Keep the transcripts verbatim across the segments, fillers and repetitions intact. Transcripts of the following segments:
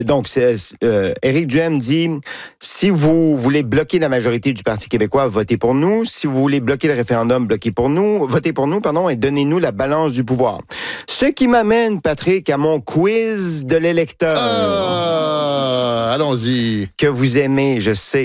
Donc, c'est, euh, Éric Duhem dit, si vous voulez bloquer la majorité du Parti québécois, votez pour nous. Si vous voulez bloquer le référendum, bloquez pour nous. Votez pour nous, pardon, et donnez-nous la balance du pouvoir. Ce qui m'amène, Patrick, à mon quiz de l'électeur. Euh, allons-y. Que vous aimez, je sais.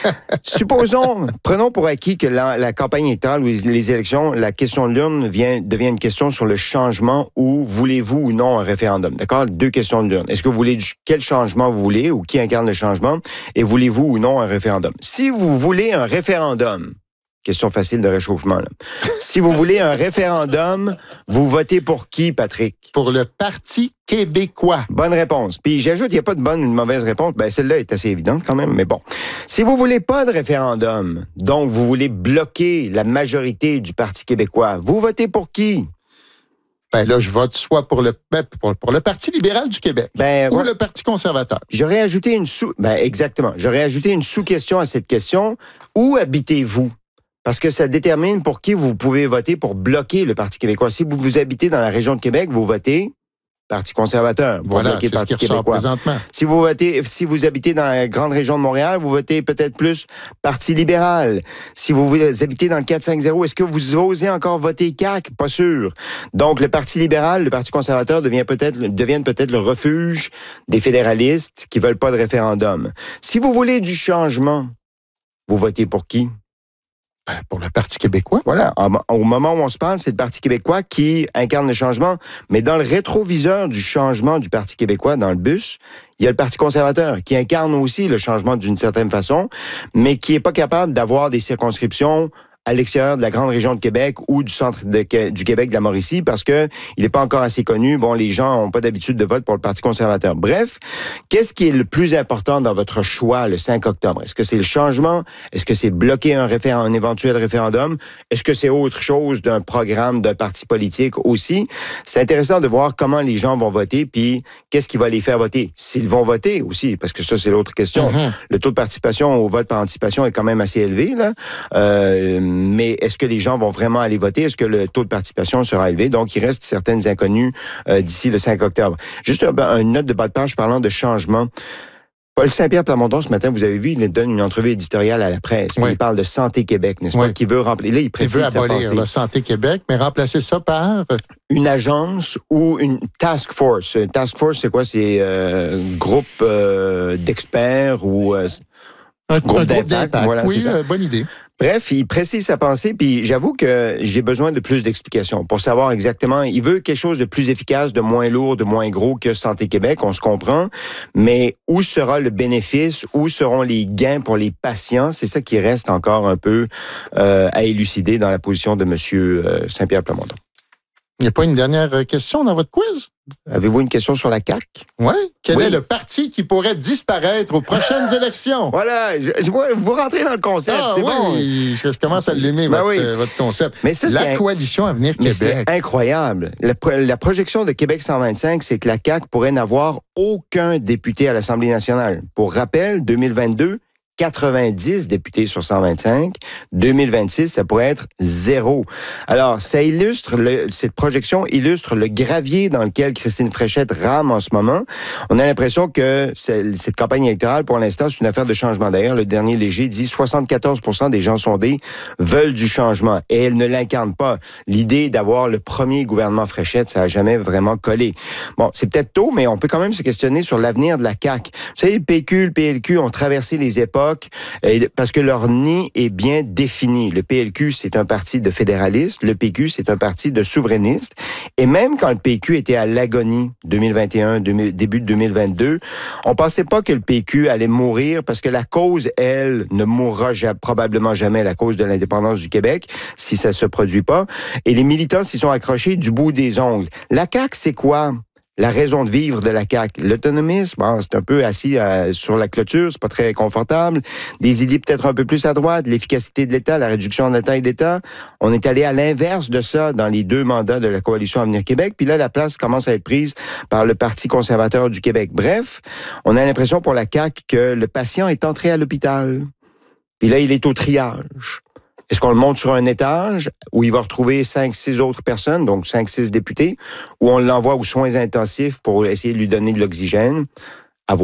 Supposons, prenons pour acquis que la, la campagne électorale ou les élections, la question de l'urne vient, devient une question sur le changement ou voulez-vous ou non un référendum. D'accord? Deux questions de l'urne. Est-ce que vous voulez du, quel changement vous voulez ou qui incarne le changement et voulez-vous ou non un référendum? Si vous voulez un référendum, question facile de réchauffement, là. Si vous voulez un référendum, vous votez pour qui, Patrick? Pour le Parti québécois. Bonne réponse. Puis j'ajoute, il n'y a pas de bonne ou de mauvaise réponse. Ben celle-là est assez évidente quand même, mais bon. Si vous voulez pas de référendum, donc vous voulez bloquer la majorité du Parti québécois, vous votez pour qui? Ben là, je vote soit pour le pour, pour le Parti libéral du Québec ben, ou ouais. le Parti conservateur. J'aurais ajouté une sous... Ben exactement. J'aurais ajouté une sous-question à cette question. Où habitez-vous? Parce que ça détermine pour qui vous pouvez voter pour bloquer le Parti québécois. Si vous, vous habitez dans la région de Québec, vous votez Parti conservateur. Vous voilà, bloquez c'est le Parti ce qui ressort québécois. Présentement. Si vous votez, si vous habitez dans la grande région de Montréal, vous votez peut-être plus Parti libéral. Si vous, vous habitez dans le quatre cinq zéro, est-ce que vous osez encore voter C A Q? Pas sûr. Donc, le Parti libéral, le Parti conservateur devient peut-être, deviennent peut-être le refuge des fédéralistes qui veulent pas de référendum. Si vous voulez du changement, vous votez pour qui? Pour le Parti québécois. Voilà. Au moment où on se parle, c'est le Parti québécois qui incarne le changement. Mais dans le rétroviseur du changement du Parti québécois, dans le bus, il y a le Parti conservateur qui incarne aussi le changement d'une certaine façon, mais qui est pas capable d'avoir des circonscriptions à l'extérieur de la grande région de Québec ou du centre de, du Québec, de la Mauricie, parce que il n'est pas encore assez connu. Bon, les gens n'ont pas d'habitude de vote pour le Parti conservateur. Bref, qu'est-ce qui est le plus important dans votre choix le cinq octobre? Est-ce que c'est le changement? Est-ce que c'est bloquer un, réfé- un éventuel référendum? Est-ce que c'est autre chose d'un programme d'un parti politique aussi? C'est intéressant de voir comment les gens vont voter, puis qu'est-ce qui va les faire voter? S'ils vont voter aussi, parce que ça, c'est l'autre question. Mm-hmm. Le taux de participation au vote par anticipation est quand même assez élevé, là. Euh, mais est-ce que les gens vont vraiment aller voter? Est-ce que le taux de participation sera élevé? Donc, il reste certaines inconnues euh, d'ici le cinq octobre. Juste un, une note de bas de page parlant de changement. Paul Saint-Pierre Plamondon, ce matin, vous avez vu, il donne une entrevue éditoriale à la presse. Oui. Il parle de Santé Québec, n'est-ce oui. pas? Qui veut remplir. Là, il précise il veut sa abolir la Santé Québec, mais remplacer ça par une agence ou une task force. Une task force, c'est quoi? C'est euh, groupe euh, d'experts ou euh, un groupe, un groupe d'impact. Voilà, oui, euh, bonne idée. Bref, il précise sa pensée, puis j'avoue que j'ai besoin de plus d'explications pour savoir exactement. Il veut quelque chose de plus efficace, de moins lourd, de moins gros que Santé Québec, on se comprend, mais où sera le bénéfice, où seront les gains pour les patients? C'est ça qui reste encore un peu euh, à élucider dans la position de M. Euh, Saint-Pierre Plamondon. Il n'y a pas une dernière question dans votre quiz? Avez-vous une question sur la C A Q? Oui. Quel oui. est le parti qui pourrait disparaître aux prochaines élections? Voilà. Je, je vois, vous rentrez dans le concept. Ah, c'est oui, bon. Je, je commence à l'aimer, ben votre, oui. euh, votre concept. Mais ça, la c'est coalition Avenir mais Québec. C'est incroyable. La, la projection de Québec cent vingt-cinq, c'est que la C A Q pourrait n'avoir aucun député à l'Assemblée nationale. Pour rappel, deux mille vingt-deux, quatre-vingt-dix députés sur cent vingt-cinq. deux mille vingt-six, ça pourrait être zéro. Alors, ça illustre, le, cette projection illustre le gravier dans lequel Christine Fréchette rame en ce moment. On a l'impression que cette campagne électorale, pour l'instant, c'est une affaire de changement. D'ailleurs, le dernier léger dit soixante-quatorze pour cent des gens sondés veulent du changement. Et elle ne l'incarne pas. L'idée d'avoir le premier gouvernement Fréchette, ça n'a jamais vraiment collé. Bon, c'est peut-être tôt, mais on peut quand même se questionner sur l'avenir de la C A Q. Vous savez, le P Q, le P L Q ont traversé les époques parce que leur nid est bien défini. Le P L Q, c'est un parti de fédéralistes. Le P Q, c'est un parti de souverainistes. Et même quand le P Q était à l'agonie, deux mille vingt et un, début de deux mille vingt-deux, on pensait pas que le P Q allait mourir parce que la cause, elle, ne mourra jamais, probablement jamais, la cause de l'indépendance du Québec, si ça se produit pas. Et les militants s'y sont accrochés du bout des ongles. La C A Q, c'est quoi? La raison de vivre de la C A Q, l'autonomisme, bon, c'est un peu assis euh, sur la clôture, c'est pas très confortable. Des idées peut-être un peu plus à droite, l'efficacité de l'État, la réduction de la taille d'État. On est allé à l'inverse de ça dans les deux mandats de la coalition Avenir Québec. Puis là, la place commence à être prise par le Parti conservateur du Québec. Bref, on a l'impression pour la C A Q que le patient est entré à l'hôpital. Puis là, il est au triage. Est-ce qu'on le monte sur un étage où il va retrouver cinq, six autres personnes, donc cinq, six députés, ou on l'envoie aux soins intensifs pour essayer de lui donner de l'oxygène?